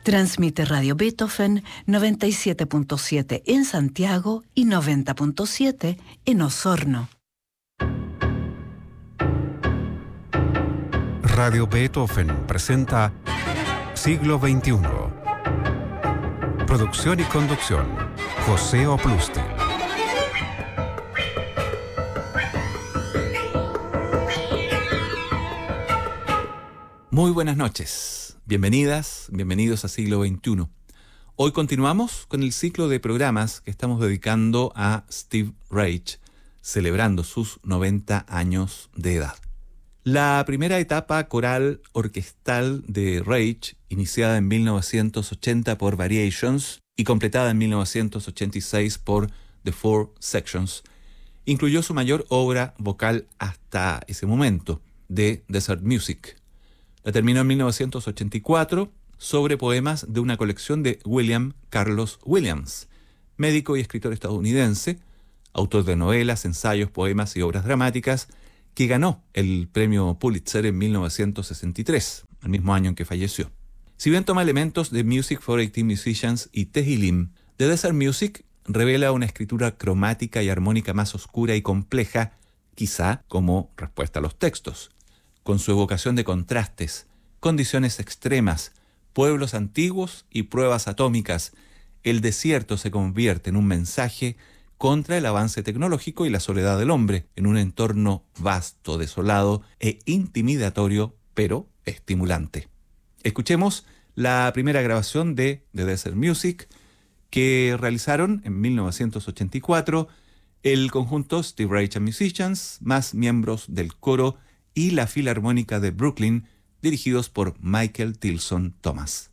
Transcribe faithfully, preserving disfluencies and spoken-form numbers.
Transmite Radio Beethoven noventa y siete punto siete en Santiago y noventa punto siete en Osorno. Radio Beethoven presenta Siglo veintiuno. Producción y conducción, José Oplustil. Muy buenas noches. Bienvenidas, bienvenidos a Siglo veintiuno. Hoy continuamos con el ciclo de programas que estamos dedicando a Steve Reich, celebrando sus noventa años de edad. La primera etapa coral orquestal de Reich, iniciada en mil novecientos ochenta por Variations y completada en mil novecientos ochenta y seis por The Four Sections, incluyó su mayor obra vocal hasta ese momento, The Desert Music. La terminó en mil novecientos ochenta y cuatro sobre poemas de una colección de William Carlos Williams, médico y escritor estadounidense, autor de novelas, ensayos, poemas y obras dramáticas, que ganó el premio Pulitzer en mil novecientos sesenta y tres, el mismo año en que falleció. Si bien toma elementos de Music for eighteen Musicians y Tehillim, The Desert Music revela una escritura cromática y armónica más oscura y compleja, quizá como respuesta a los textos, con su evocación de contrastes, condiciones extremas, pueblos antiguos y pruebas atómicas. El desierto se convierte en un mensaje contra el avance tecnológico y la soledad del hombre, en un entorno vasto, desolado e intimidatorio, pero estimulante. Escuchemos la primera grabación de The Desert Music que realizaron en mil novecientos ochenta y cuatro el conjunto Steve Reich and Musicians, más miembros del coro y la Filarmónica de Brooklyn, dirigidos por Michael Tilson Thomas.